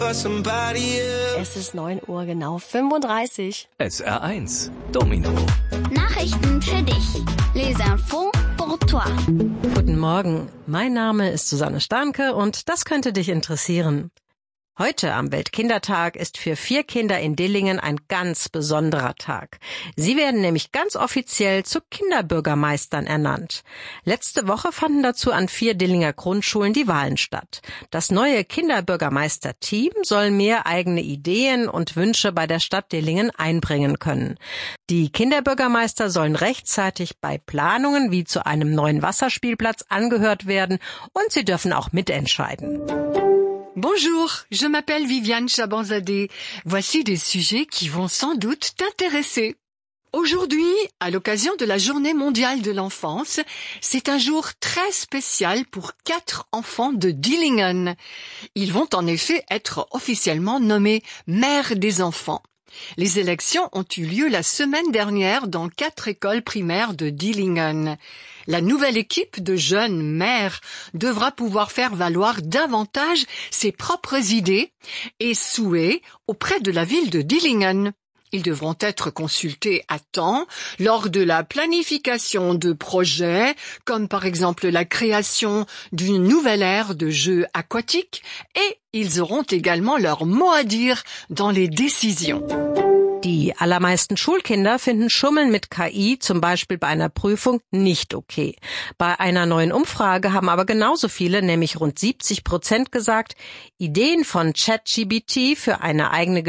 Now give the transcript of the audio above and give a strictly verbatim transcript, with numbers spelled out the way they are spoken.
Es ist neun Uhr genau fünfunddreißig. S R eins Domino. Nachrichten für dich. Les infos pour toi. Guten Morgen, mein Name ist Susanne Starnke und das könnte dich interessieren. Heute am Weltkindertag ist für vier Kinder in Dillingen ein ganz besonderer Tag. Sie werden nämlich ganz offiziell zu Kinderbürgermeistern ernannt. Letzte Woche fanden dazu an vier Dillinger Grundschulen die Wahlen statt. Das neue Kinderbürgermeister-Team soll mehr eigene Ideen und Wünsche bei der Stadt Dillingen einbringen können. Die Kinderbürgermeister sollen rechtzeitig bei Planungen wie zu einem neuen Wasserspielplatz angehört werden und sie dürfen auch mitentscheiden. Bonjour, je m'appelle Viviane Chabanzadeh. Voici des sujets qui vont sans doute t'intéresser. Aujourd'hui, à l'occasion de la Journée mondiale de l'enfance, c'est un jour très spécial pour quatre enfants de Dillingen. Ils vont en effet être officiellement nommés maires des enfants. Les élections ont eu lieu la semaine dernière dans quatre écoles primaires de Dillingen. La nouvelle équipe de jeunes maires devra pouvoir faire valoir davantage ses propres idées et souhaits auprès de la ville de Dillingen. Ils devront être consultés à temps lors de la planification de projets, comme par exemple la création d'une nouvelle aire de jeux aquatiques, et ils auront également leur mot à dire dans les décisions. Die allermeisten Schulkinder finden Schummeln mit K I, zum Beispiel bei einer Prüfung, nicht okay. Bei einer neuen Umfrage haben aber genauso viele, nämlich rund siebzig Prozent, gesagt, Ideen von ChatGPT für eine eigene